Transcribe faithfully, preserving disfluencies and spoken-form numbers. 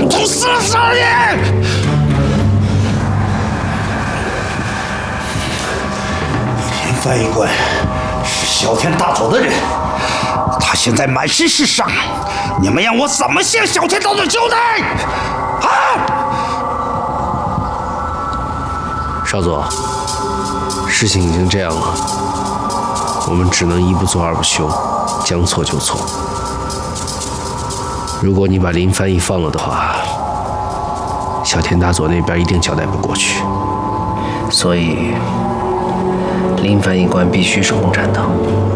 从死杀你！林翻译官是小天大佐的人，他现在满身是伤，你们让我怎么向小天大佐交代？啊！ 少佐，事情已经这样了，我们只能一不做二不休，将错就错。如果你把林翻译放了的话，小田大佐那边一定交代不过去。 所以，林翻译官必须守护禅堂。